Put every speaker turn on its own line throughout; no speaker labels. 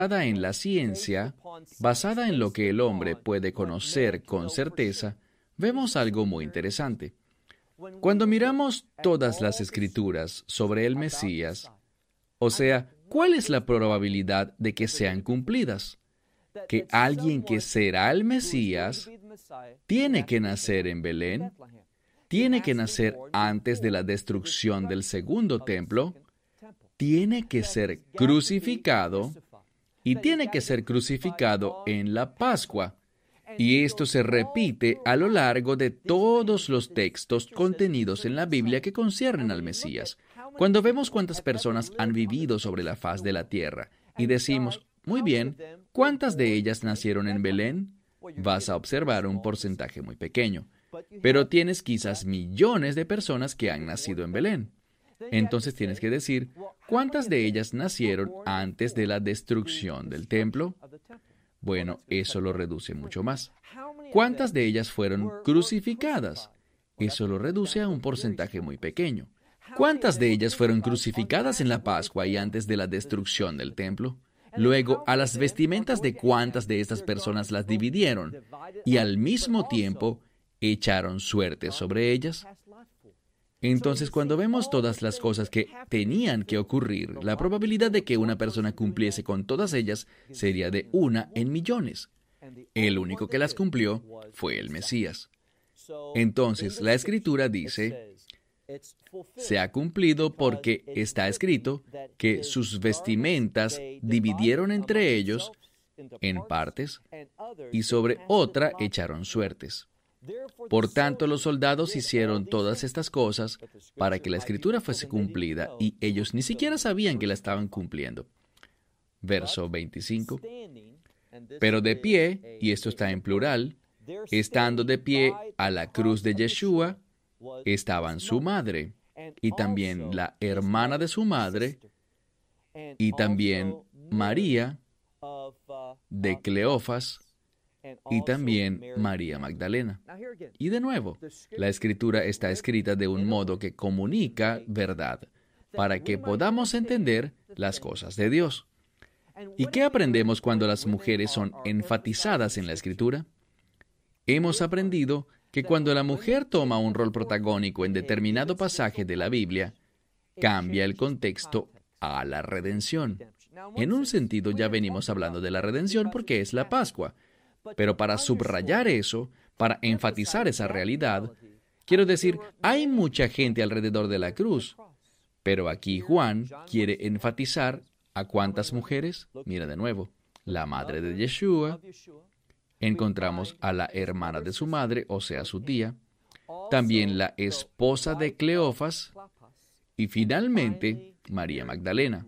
en la ciencia, basada en lo que el hombre puede conocer con certeza, vemos algo muy interesante. Cuando miramos todas las escrituras sobre el Mesías, o sea, ¿cuál es la probabilidad de que sean cumplidas? Que alguien que será el Mesías tiene que nacer en Belén, tiene que nacer antes de la destrucción del segundo templo, tiene que ser crucificado y tiene que ser crucificado en la Pascua. Y esto se repite a lo largo de todos los textos contenidos en la Biblia que conciernen al Mesías. Cuando vemos cuántas personas han vivido sobre la faz de la tierra y decimos, muy bien, ¿cuántas de ellas nacieron en Belén? Vas a observar un porcentaje muy pequeño. Pero tienes quizás millones de personas que han nacido en Belén. Entonces tienes que decir, ¿cuántas de ellas nacieron antes de la destrucción del templo? Bueno, eso lo reduce mucho más. ¿Cuántas de ellas fueron crucificadas? Eso lo reduce a un porcentaje muy pequeño. ¿Cuántas de ellas fueron crucificadas en la Pascua y antes de la destrucción del templo? Luego, a las vestimentas de cuántas de estas personas las dividieron y al mismo tiempo echaron suerte sobre ellas. Entonces, cuando vemos todas las cosas que tenían que ocurrir, la probabilidad de que una persona cumpliese con todas ellas sería de 1 en millones. El único que las cumplió fue el Mesías. Entonces, la Escritura dice, se ha cumplido porque está escrito que sus vestimentas dividieron entre ellos en partes y sobre otra echaron suertes. Por tanto, los soldados hicieron todas estas cosas para que la Escritura fuese cumplida y ellos ni siquiera sabían que la estaban cumpliendo. Verso 25. Pero de pie, y esto está en plural, estando de pie a la cruz de Yeshua, estaban su madre, y también la hermana de su madre, y también María de Cleofas, y también María Magdalena. Y de nuevo, la Escritura está escrita de un modo que comunica verdad, para que podamos entender las cosas de Dios. ¿Y qué aprendemos cuando las mujeres son enfatizadas en la Escritura? Hemos aprendido que cuando la mujer toma un rol protagónico en determinado pasaje de la Biblia, cambia el contexto a la redención. En un sentido, ya venimos hablando de la redención porque es la Pascua. Pero para subrayar eso, para enfatizar esa realidad, quiero decir, hay mucha gente alrededor de la cruz. Pero aquí Juan quiere enfatizar a cuántas mujeres. Mira de nuevo, la madre de Yeshua. Encontramos a la hermana de su madre, o sea, su tía. También la esposa de Cleofas. Y finalmente, María Magdalena.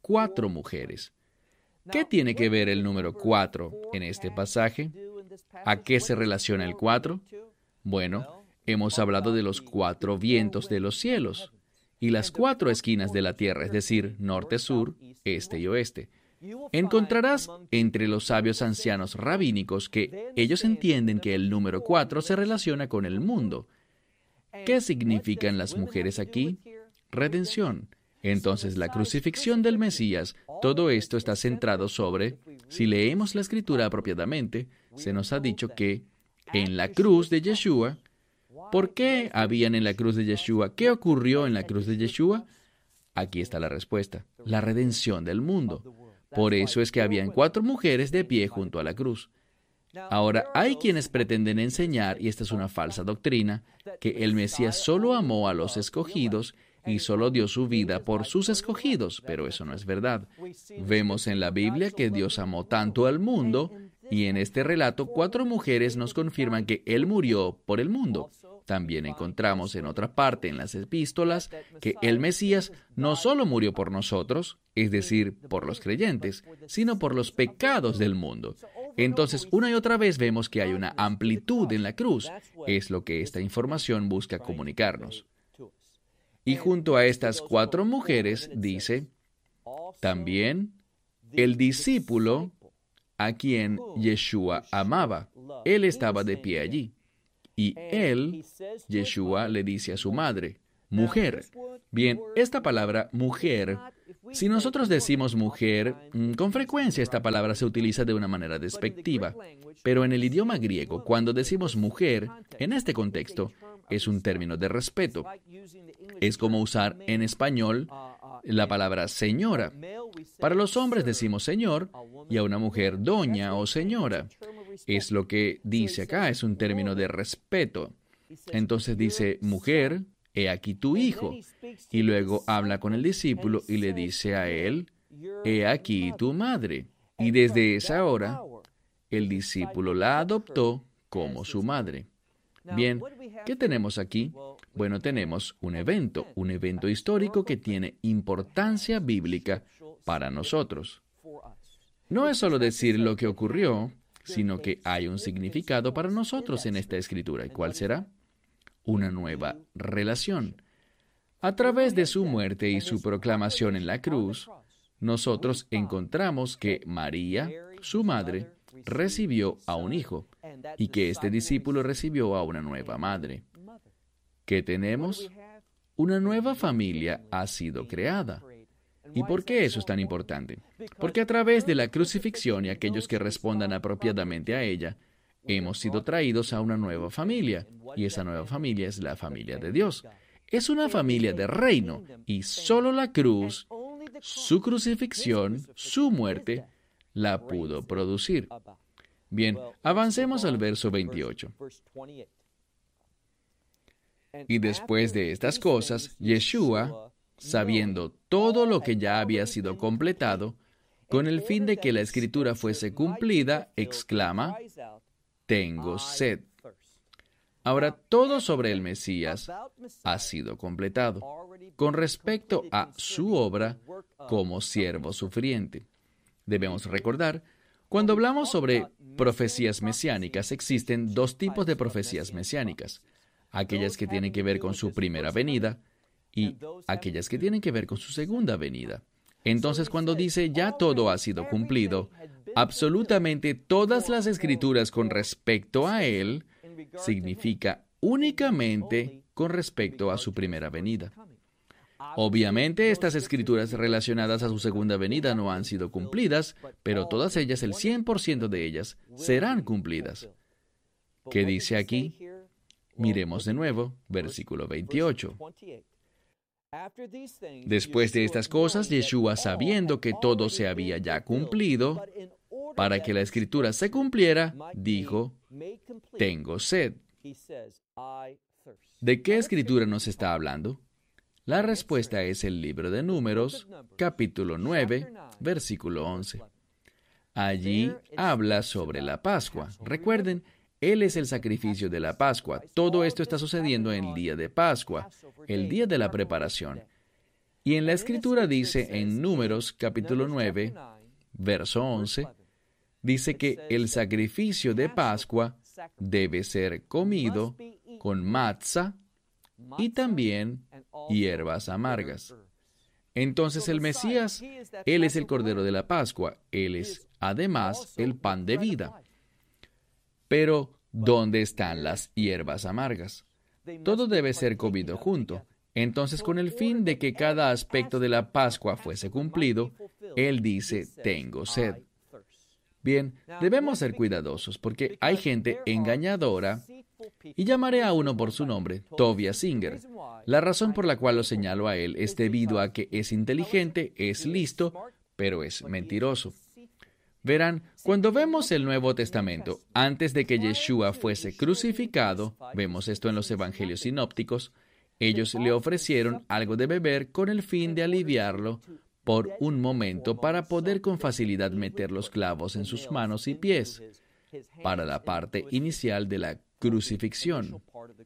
4 mujeres. ¿Qué tiene que ver el número 4 en este pasaje? ¿A qué se relaciona el 4? Bueno, hemos hablado de los 4 vientos de los cielos y las 4 esquinas de la tierra, es decir, norte, sur, este y oeste. Encontrarás entre los sabios ancianos rabínicos que ellos entienden que el número 4 se relaciona con el mundo. ¿Qué significan las mujeres aquí? Redención. Entonces, la crucifixión del Mesías, todo esto está centrado sobre, si leemos la Escritura apropiadamente, se nos ha dicho que en la cruz de Yeshua, ¿por qué habían en la cruz de Yeshua? ¿Qué ocurrió en la cruz de Yeshua? Aquí está la respuesta, la redención del mundo. Por eso es que habían 4 mujeres de pie junto a la cruz. Ahora, hay quienes pretenden enseñar, y esta es una falsa doctrina, que el Mesías solo amó a los escogidos y solo dio su vida por sus escogidos, pero eso no es verdad. Vemos en la Biblia que Dios amó tanto al mundo, y en este relato 4 mujeres nos confirman que Él murió por el mundo. También encontramos en otra parte en las epístolas que el Mesías no solo murió por nosotros, es decir, por los creyentes, sino por los pecados del mundo. Entonces, una y otra vez vemos que hay una amplitud en la cruz. Es lo que esta información busca comunicarnos. Y junto a estas 4 mujeres, dice, también el discípulo a quien Yeshua amaba. Él estaba de pie allí. Y él, Yeshua, le dice a su madre, mujer. Bien, esta palabra mujer Si nosotros decimos mujer, con frecuencia esta palabra se utiliza de una manera despectiva, pero en el idioma griego, cuando decimos mujer, en este contexto, es un término de respeto. Es como usar en español la palabra señora. Para los hombres decimos señor y a una mujer doña o señora. Es lo que dice acá, es un término de respeto. Entonces dice, mujer, he aquí tu hijo. Y luego habla con el discípulo y le dice a él, he aquí tu madre. Y desde esa hora, el discípulo la adoptó como su madre. Bien, ¿qué tenemos aquí? Bueno, tenemos un evento histórico que tiene importancia bíblica para nosotros. No es solo decir lo que ocurrió, sino que hay un significado para nosotros en esta escritura. ¿Y cuál será? Una nueva relación. A través de su muerte y su proclamación en la cruz, nosotros encontramos que María, su madre, recibió a un hijo y que este discípulo recibió a una nueva madre. ¿Qué tenemos? Una nueva familia ha sido creada. ¿Y por qué eso es tan importante? Porque a través de la crucifixión y aquellos que respondan apropiadamente a ella, hemos sido traídos a una nueva familia, y esa nueva familia es la familia de Dios. Es una familia de reino, y solo la cruz, su crucifixión, su muerte, la pudo producir. Bien, avancemos al verso 28. Y después de estas cosas, Yeshua, sabiendo todo lo que ya había sido completado, con el fin de que la Escritura fuese cumplida, exclama, tengo sed. Ahora, todo sobre el Mesías ha sido completado, con respecto a su obra como siervo sufriente. Debemos recordar, cuando hablamos sobre profecías mesiánicas, existen dos tipos de profecías mesiánicas. Aquellas que tienen que ver con su primera venida y aquellas que tienen que ver con su segunda venida. Entonces, cuando dice ya todo ha sido cumplido, absolutamente todas las escrituras con respecto a Él significa únicamente con respecto a su primera venida. Obviamente, estas escrituras relacionadas a su segunda venida no han sido cumplidas, pero todas ellas, el 100% de ellas, serán cumplidas. ¿Qué dice aquí? Miremos de nuevo, versículo 28. Después de estas cosas, Yeshua, sabiendo que todo se había ya cumplido, para que la escritura se cumpliera, dijo, tengo sed. ¿De qué escritura nos está hablando? La respuesta es el libro de Números, capítulo 9, versículo 11. Allí habla sobre la Pascua. Recuerden, Él es el sacrificio de la Pascua. Todo esto está sucediendo en el día de Pascua, el día de la preparación. Y en la Escritura dice en Números, capítulo 9, verso 11, dice que el sacrificio de Pascua debe ser comido con matzah y también hierbas amargas. Entonces el Mesías, Él es el Cordero de la Pascua. Él es, además, el pan de vida. Pero, ¿dónde están las hierbas amargas? Todo debe ser comido junto. Entonces, con el fin de que cada aspecto de la Pascua fuese cumplido, Él dice, tengo sed. Bien, debemos ser cuidadosos porque hay gente engañadora, y llamaré a uno por su nombre, Tovia Singer. La razón por la cual lo señalo a él es debido a que es inteligente, es listo, pero es mentiroso. Verán, cuando vemos el Nuevo Testamento, antes de que Yeshua fuese crucificado, vemos esto en los evangelios sinópticos, ellos le ofrecieron algo de beber con el fin de aliviarlo por un momento para poder con facilidad meter los clavos en sus manos y pies, para la parte inicial de la crucifixión.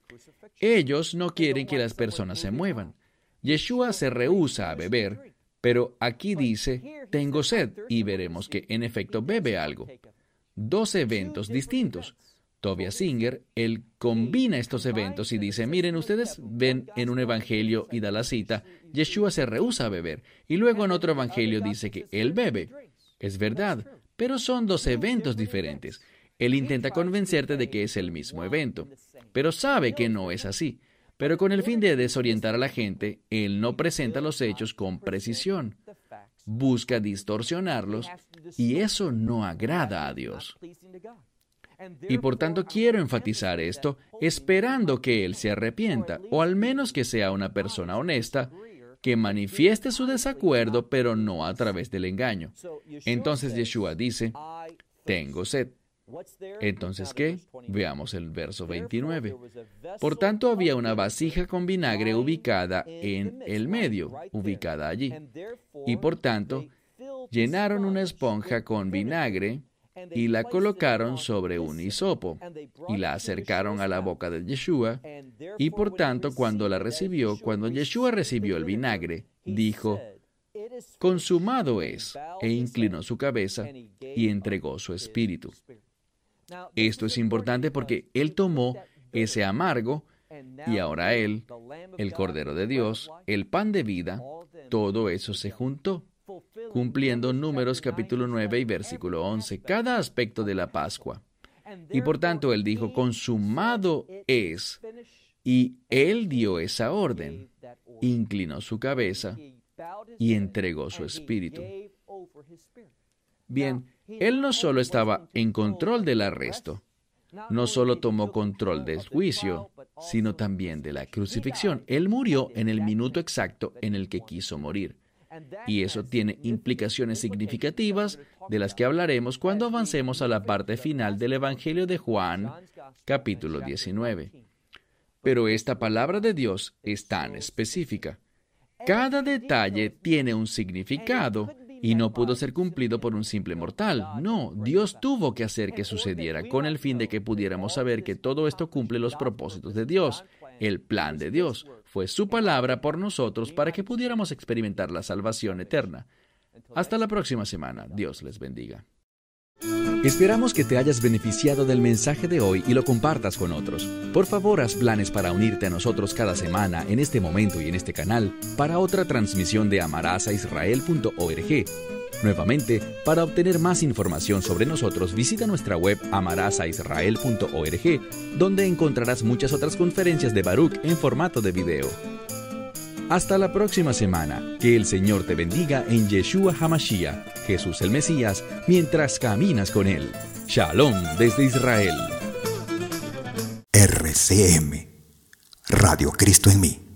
Ellos no quieren que las personas se muevan. Yeshua se rehúsa a beber, pero aquí dice, tengo sed, y veremos que en efecto bebe algo. Dos eventos distintos. Tovia Singer, él combina estos eventos y dice, miren, ustedes ven en un evangelio y da la cita, Yeshua se rehúsa a beber, y luego en otro evangelio dice que él bebe. Es verdad, pero son dos eventos diferentes. Él intenta convencerte de que es el mismo evento, pero sabe que no es así. Pero con el fin de desorientar a la gente, él no presenta los hechos con precisión. Busca distorsionarlos y eso no agrada a Dios. Y por tanto quiero enfatizar esto, esperando que él se arrepienta, o al menos que sea una persona honesta, que manifieste su desacuerdo, pero no a través del engaño. Entonces Yeshua dice, tengo sed. Entonces, ¿qué? Veamos el verso 29. Por tanto, había una vasija con vinagre ubicada en el medio, ubicada allí. Y por tanto, llenaron una esponja con vinagre y la colocaron sobre un hisopo y la acercaron a la boca de Yeshua. Y por tanto, cuando Yeshua recibió el vinagre, dijo, consumado es, e inclinó su cabeza y entregó su espíritu. Esto es importante porque él tomó ese amargo y ahora él, el Cordero de Dios, el pan de vida, todo eso se juntó, cumpliendo Números capítulo 9 y versículo 11, cada aspecto de la Pascua. Y por tanto él dijo, consumado es, y él dio esa orden, inclinó su cabeza y entregó su espíritu. Bien, él no solo estaba en control del arresto, no solo tomó control del juicio, sino también de la crucifixión. Él murió en el minuto exacto en el que quiso morir. Y eso tiene implicaciones significativas de las que hablaremos cuando avancemos a la parte final del Evangelio de Juan, capítulo 19. Pero esta palabra de Dios es tan específica. Cada detalle tiene un significado y no pudo ser cumplido por un simple mortal. No, Dios tuvo que hacer que sucediera con el fin de que pudiéramos saber que todo esto cumple los propósitos de Dios. El plan de Dios fue su palabra por nosotros para que pudiéramos experimentar la salvación eterna. Hasta la próxima semana. Dios les bendiga.
Esperamos que te hayas beneficiado del mensaje de hoy y lo compartas con otros. Por favor, haz planes para unirte a nosotros cada semana en este momento y en este canal para otra transmisión de amarazaisrael.org. Nuevamente, para obtener más información sobre nosotros, visita nuestra web amarazaisrael.org, donde encontrarás muchas otras conferencias de Baruch en formato de video. Hasta la próxima semana. Que el Señor te bendiga en Yeshua HaMashiach, Jesús el Mesías, mientras caminas con Él. Shalom desde Israel.
RCM, Radio Cristo en mí.